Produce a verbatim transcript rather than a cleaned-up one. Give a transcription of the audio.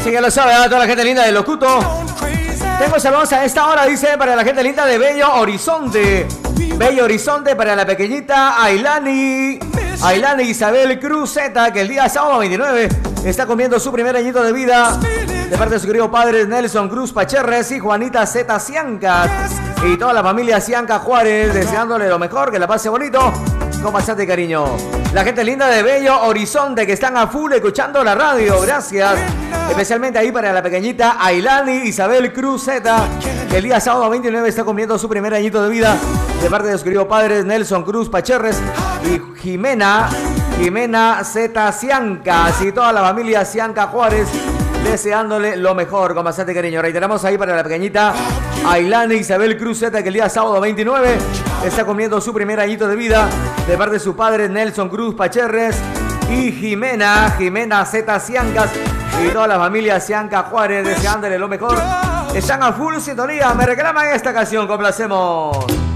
Sí, ya lo sabe, a toda la gente linda de Locuto. Tengo saludos a esta hora, dice, para la gente linda de Bello Horizonte. Bello Horizonte para la pequeñita Ailani. Ailani Isabel Cruz Z, que el día sábado veintinueve está comiendo su primer añito de vida. De parte de su querido padre Nelson Cruz Pacherres y Juanita Z Ciancas. Y toda la familia Cianca Juárez, deseándole lo mejor, que la pase bonito, con bastante cariño. La gente linda de Bello Horizonte, que están a full escuchando la radio, gracias. Especialmente ahí para la pequeñita Ailani Isabel Cruz Z, que el día sábado veintinueve está cumpliendo su primer añito de vida. De parte de su querido padre Nelson Cruz Pacherres y Jimena, Jimena Z Ciancas y toda la familia Cianca Juárez, deseándole lo mejor, con bastante cariño. Reiteramos ahí para la pequeñita Ailani Isabel Cruz Z, que el día sábado veintinueve está comiendo su primer añito de vida, de parte de su padre Nelson Cruz Pacherres y Jimena, Jimena Z Ciancas y toda la familia Cianca Juárez, deseándole lo mejor. Están a full sintonía, me reclaman esta canción, complacemos.